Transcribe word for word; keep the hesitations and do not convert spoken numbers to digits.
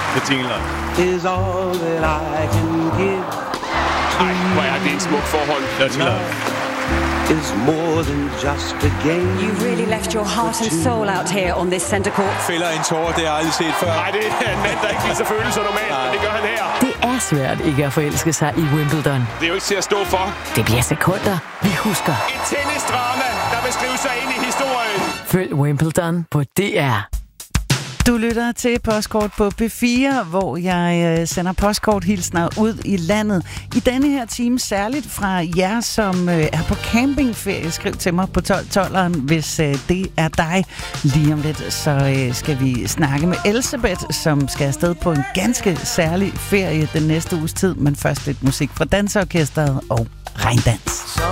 Det jingler. Is all that I can give. Ej, hvor er det et smukt forhold. Dirty Love. Is more than just a game. You really left your heart and soul out here on this center court. Fælder en tårer, det har jeg aldrig set før. Nej, det er en mand, der ikke viser følelser normalt, men det gør han her. Det er svært ikke at forelske sig i Wimbledon. Det er jo ikke til at stå for. Det bliver sekunder, vi husker. Et tennisdrama, der vil skrive sig ind i historien. Følg Wimbledon på D R. Du lytter til Postkort på P fire, hvor jeg øh, sender postkorthilsner ud i landet. I denne her time særligt fra jer, som øh, er på campingferie. Skriv til mig på tolv tolveren, hvis øh, det er dig. Lige om lidt, så øh, skal vi snakke med Elsebeth, som skal afsted på en ganske særlig ferie den næste uges tid. Men først lidt musik fra Danseorkestret og Regndans.